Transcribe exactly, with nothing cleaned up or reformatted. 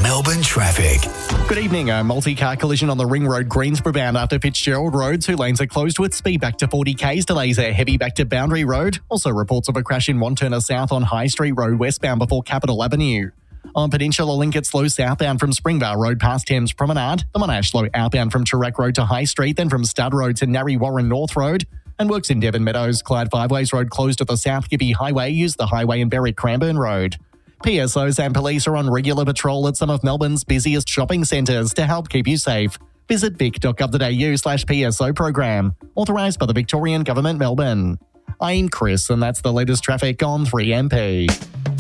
Melbourne traffic. Good evening. A multi-car collision on the Ring Road Greensborough bound after Fitzgerald Road. Two lanes are closed with speed back to forty k's. Delays are heavy back to Boundary Road. Also reports of a crash in Wanturna South on High Street Road westbound before Capital Avenue. On Peninsula Link, it's slow southbound from Springvale Road past Thames Promenade. The Monash slow outbound from Toorak Road to High Street, then from Stud Road to Narre Warren North Road. And works in Devon Meadows. Clyde Fiveways Road closed at the South Gippy Highway. Use the highway in Berwick Cranbourne Road. P S Os and police are on regular patrol at some of Melbourne's busiest shopping centres to help keep you safe. Visit vic.gov.au slash PSO program. Authorised by the Victorian Government, Melbourne. I'm Chris, and that's the latest traffic on three M P.